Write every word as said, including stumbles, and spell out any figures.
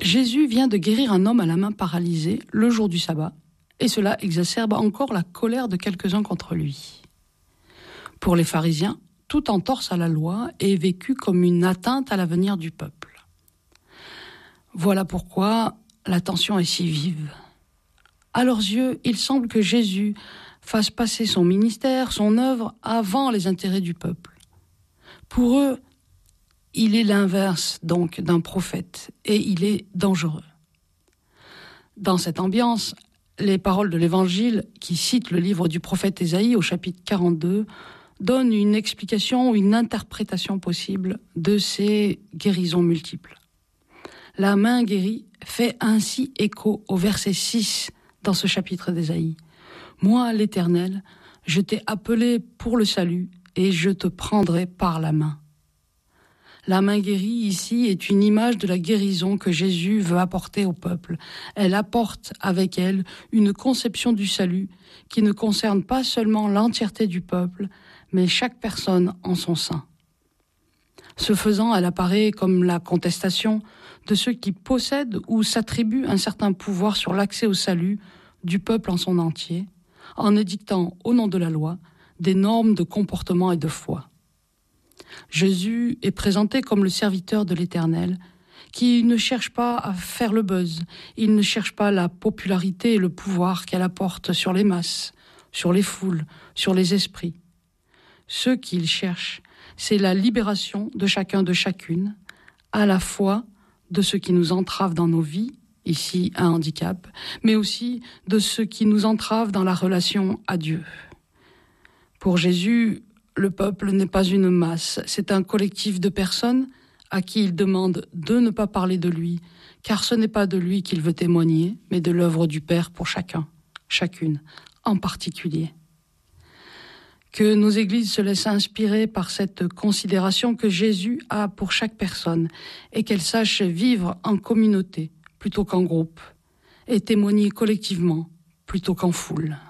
Jésus vient de guérir un homme à la main paralysée le jour du sabbat, et cela exacerbe encore la colère de quelques-uns contre lui. Pour les pharisiens, toute entorse à la loi est vécue comme une atteinte à l'avenir du peuple. Voilà pourquoi la tension est si vive. À leurs yeux, il semble que Jésus fasse passer son ministère, son œuvre, avant les intérêts du peuple. Pour eux, il est l'inverse donc d'un prophète et il est dangereux. Dans cette ambiance, les paroles de l'Évangile, qui citent le livre du prophète Ésaïe au chapitre quarante-deux, donnent une explication ou une interprétation possible de ces guérisons multiples. La main guérie fait ainsi écho au verset six dans ce chapitre d'Ésaïe. « Moi, l'Éternel, je t'ai appelé pour le salut et je te prendrai par la main. » La main guérie ici est une image de la guérison que Jésus veut apporter au peuple. Elle apporte avec elle une conception du salut qui ne concerne pas seulement l'entièreté du peuple, mais chaque personne en son sein. Ce faisant, elle apparaît comme la contestation de ceux qui possèdent ou s'attribuent un certain pouvoir sur l'accès au salut du peuple en son entier, en édictant au nom de la loi des normes de comportement et de foi. Jésus est présenté comme le serviteur de l'Éternel, qui ne cherche pas à faire le buzz, il ne cherche pas la popularité et le pouvoir qu'elle apporte sur les masses, sur les foules, sur les esprits. Ce qu'il cherche, c'est la libération de chacun de chacune, à la fois de ce qui nous entrave dans nos vies, ici un handicap, mais aussi de ce qui nous entrave dans la relation à Dieu. Pour Jésus, le peuple n'est pas une masse, c'est un collectif de personnes à qui il demande de ne pas parler de lui, car ce n'est pas de lui qu'il veut témoigner, mais de l'œuvre du Père pour chacun, chacune, en particulier. Que nos églises se laissent inspirer par cette considération que Jésus a pour chaque personne et qu'elles sachent vivre en communauté plutôt qu'en groupe et témoigner collectivement plutôt qu'en foule.